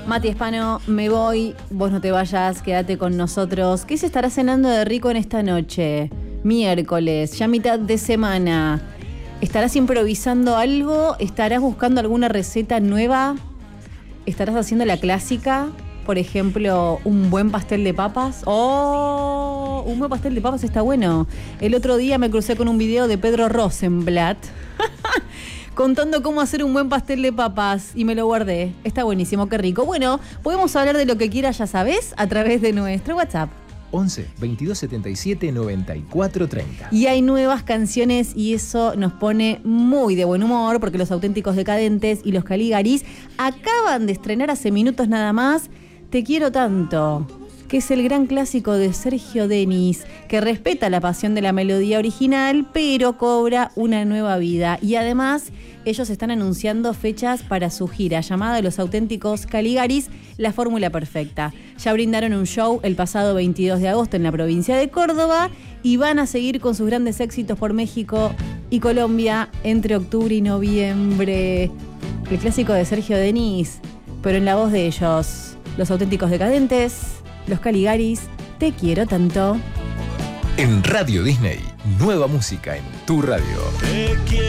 Mati Espano, me voy, vos no te vayas, quédate con nosotros. ¿Qué se estará cenando de rico en esta noche? Miércoles, ya mitad de semana. ¿Estarás improvisando algo? ¿Estarás buscando alguna receta nueva? ¿Estarás haciendo la clásica? Por ejemplo, un buen pastel de papas. ¡Oh! Un buen pastel de papas está bueno. El otro día me crucé con un video de Pedro Rosenblatt contando cómo hacer un buen pastel de papas y me lo guardé. Está buenísimo, qué rico. Bueno, podemos hablar de lo que quieras, ya sabés, a través de nuestro WhatsApp. 11 22 77 94 30. Y hay nuevas canciones y eso nos pone muy de buen humor porque los Auténticos Decadentes y los Caligaris acaban de estrenar hace minutos nada más Te Quiero Tanto, que es el gran clásico de Sergio Denis, que respeta la pasión de la melodía original, pero cobra una nueva vida. Y además, ellos están anunciando fechas para su gira, llamada Los Auténticos Caligaris, la fórmula perfecta. Ya brindaron un show el pasado 22 de agosto en la provincia de Córdoba y van a seguir con sus grandes éxitos por México y Colombia entre octubre y noviembre. El clásico de Sergio Denis, pero en la voz de ellos, Los Auténticos Decadentes, Los Caligaris, Te Quiero Tanto. En Radio Disney, nueva música en tu radio.